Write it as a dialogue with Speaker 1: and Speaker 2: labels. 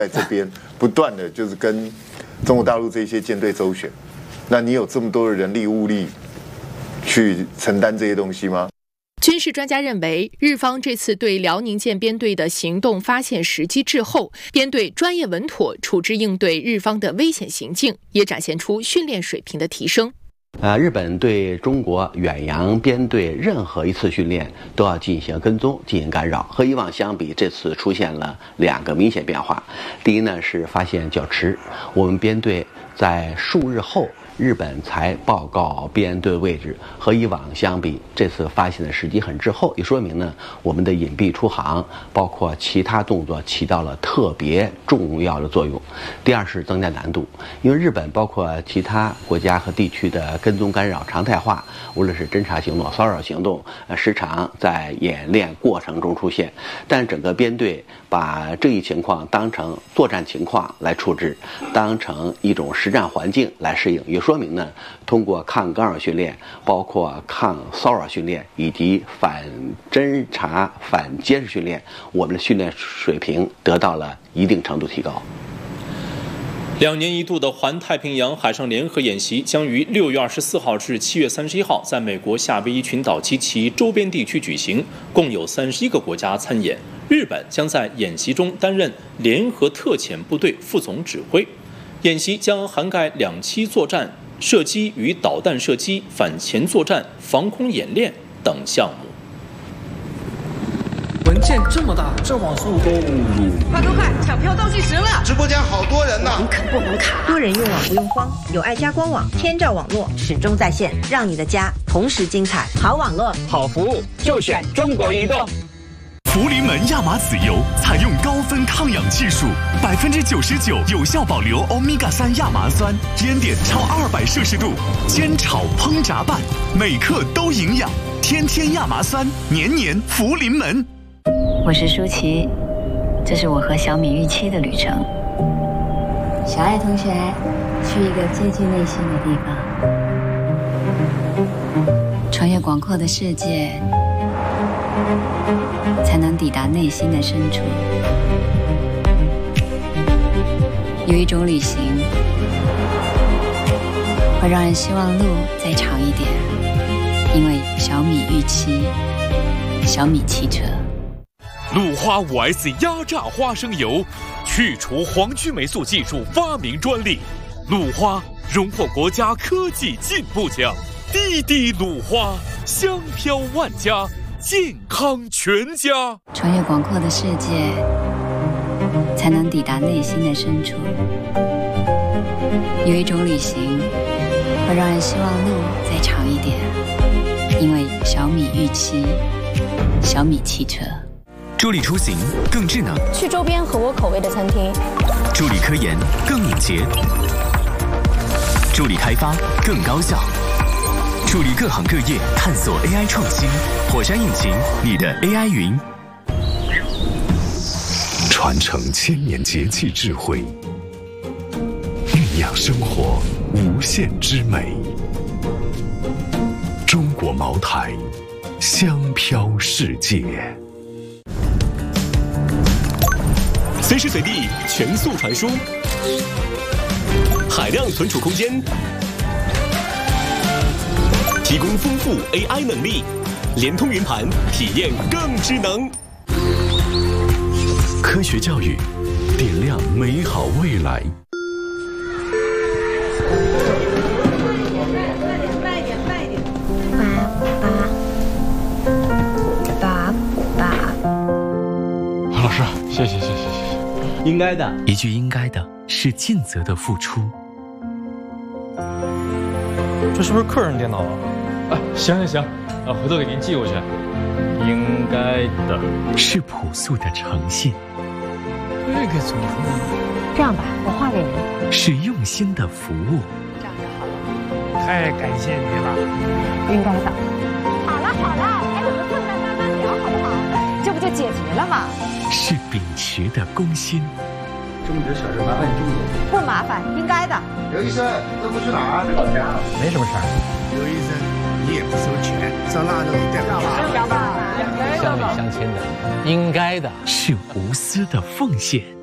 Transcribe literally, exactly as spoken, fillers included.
Speaker 1: 在这边不断的就是跟中国大陆这些舰队周旋，那你有这么多的人力物力去承担这些东西吗？
Speaker 2: 军事专家认为，日方这次对辽宁舰编队的行动发现时机滞后，编队专业稳妥，处置应对日方的危险行径，也展现出训练水平的提升。
Speaker 3: 呃，日本对中国远洋编队任何一次训练都要进行跟踪、进行干扰。和以往相比，这次出现了两个明显变化。第一呢是发现较迟，我们编队在数日后，日本才报告编队位置，和以往相比，这次发现的时机很滞后，也说明呢我们的隐蔽出航，包括其他动作起到了特别重要的作用。第二是增加难度，因为日本包括其他国家和地区的跟踪干扰常态化，无论是侦察行动、骚扰行动，呃，时常在演练过程中出现。但整个编队把这一情况当成作战情况来处置，当成一种实战环境来适应，也说明呢，通过抗干扰训练，包括抗骚扰训练以及反侦察、反监视训练，我们的训练水平得到了一定程度提高。
Speaker 4: 两年一度的环太平洋海上联合演习将于六月二十四号至七月三十一号在美国夏威夷群岛及其周边地区举行，共有三十一个国家参演。日本将在演习中担任联合特遣部队副总指挥。演习将涵盖两栖作战、射击与导弹射击、反潜作战、防空演练等项目。
Speaker 5: 文件这么大，这网速，
Speaker 6: 快快快，抢票倒计时了！
Speaker 7: 直播间好多人呢，
Speaker 6: 红卡不红卡？多人用网不用慌，有爱家官网，天照网络始终在线，让你的家同时精彩。好网络，
Speaker 8: 好服务，就选中国移动。
Speaker 9: 福临门亚麻籽油采用高分抗氧技术，百分之九十九有效保留欧米伽三亚麻酸，烟点超二百摄氏度，煎炒烹炸拌，每克都营养。天天亚麻酸，年年福临门。
Speaker 10: 我是舒淇，这是我和小米预期的旅程。小爱同学，去一个接近内心的地方，穿越广阔的世界，才能抵达内心的深处。有一种旅行，会让人希望路再长一点，因为小米预期，小米汽车。
Speaker 9: 鲁花 五 S 压榨花生油，去除黄曲霉素技术发明专利。鲁花荣获国家科技进步奖。滴滴鲁花，香飘万家，健康全家。
Speaker 10: 穿越广阔的世界，才能抵达内心的深处。有一种旅行，会让人希望路再长一点，因为小米预期，小米汽车。
Speaker 9: 助力出行更智能，
Speaker 11: 去周边合我口味的餐厅；
Speaker 9: 助力科研更敏捷，助力开发更高效，助力各行各业探索 A I 创新。火山引擎，你的 A I 云，传承千年节气智慧，酝酿生活无限之美。中国茅台，香飘世界。随时随地全速传输，海量存储空间，提供丰富 A I 能力，联通云盘，体验更智能。科学教育，点亮美好未来。
Speaker 6: 慢一点，慢一点，慢一点。爸爸，爸爸。
Speaker 12: 老师，谢谢谢谢谢谢。
Speaker 13: 应该的，
Speaker 14: 一句应该的是尽责的付出。
Speaker 12: 这是不是客人电脑啊？啊，行行行，啊，回头给您寄过去。应该的
Speaker 14: 是朴素的诚信。
Speaker 12: 这个怎么？
Speaker 11: 这样吧，我画给您。
Speaker 14: 是用心的服务。
Speaker 11: 这样就好了。
Speaker 12: 太感谢你了。
Speaker 11: 应该的。好了好了，还有个困难慢慢聊，好不好？这不就解决了吗？
Speaker 14: 是秉持的公心。
Speaker 13: 中职小事麻烦你注意。
Speaker 11: 不麻烦，应该的。
Speaker 7: 刘医生，这不去哪儿？
Speaker 12: 老家。没什么事儿。
Speaker 7: 刘医生，你也不收钱，上那都带不
Speaker 12: 上吧？乡里乡亲的，应该的。
Speaker 14: 是无私的奉献。